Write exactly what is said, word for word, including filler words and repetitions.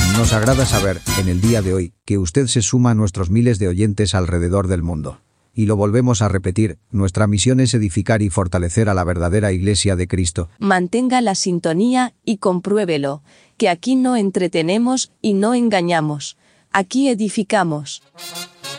Nos agrada saber, en el día de hoy, que usted se suma a nuestros miles de oyentes alrededor del mundo. Y lo volvemos a repetir, nuestra misión es edificar y fortalecer a la verdadera Iglesia de Cristo. Mantenga la sintonía y compruébelo, que aquí no entretenemos y no engañamos. Aquí edificamos.